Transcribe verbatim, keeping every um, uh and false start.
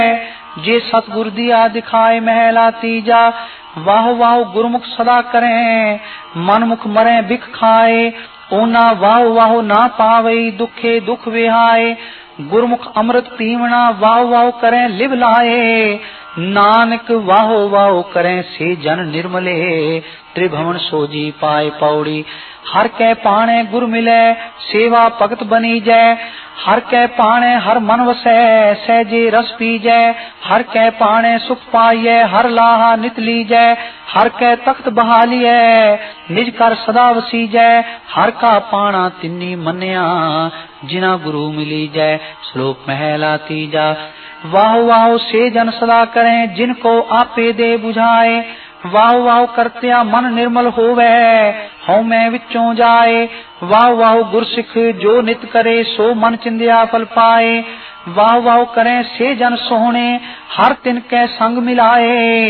जे सतगुर दिया दिखाए महला तीजा। वाह वाह गुरमुख सदा करें मनमुख मरे बिख खाए। ओना वाह वाह ना पावे दुखे दुख विहाए। गुरमुख अमृत पीवना वाह वाह करें लिव लाए। नानक वाह वाह करें से जन निर्मले। त्रिभुवन सोजी पाए पौड़ी। हर कै पाणे गुर मिले सेवा भगत बनी जय। हर कै पाणे हर मन वसै सहजे रस पी जय। हर कै पाणे सुख पाइये हर लाहा नित लीजै। हर कै तख्त बहालिए निज कर सदा वसी जय। हर का पाणा तिन्नी मन्या जिना गुरु मिली जय। श्लोक महला तीजा। वाह वाह से जन सदा करें जिनको आपे दे बुझाए। वाह वाह करत्या मन निर्मल होवे हਉ मैं विचों जाए। वाह वाह गुरसिख जो नित करे सो मन चिंदिया फल पाए। वाह वाह करें से जन सोहणे हर तिन कै संग मिलाए।